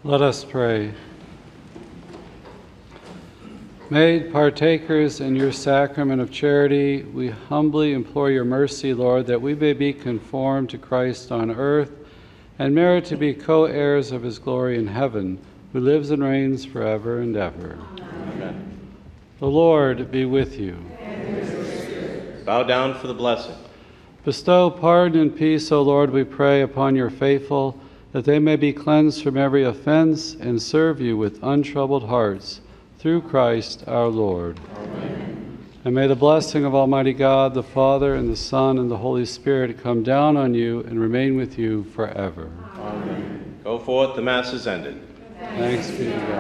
Let us pray. Made partakers in your sacrament of charity, we humbly implore your mercy, Lord, that we may be conformed to Christ on earth and merit to be co-heirs of his glory in heaven, who lives and reigns forever and ever. Amen. The Lord be with you. And with your spirit. Bow down for the blessing. Bestow pardon and peace, O Lord, we pray, upon your faithful, that they may be cleansed from every offense and serve you with untroubled hearts, through Christ our Lord. Amen. And may the blessing of Almighty God, the Father, and the Son, and the Holy Spirit come down on you and remain with you forever. Amen. Go forth, the Mass is ended. Thanks be to God.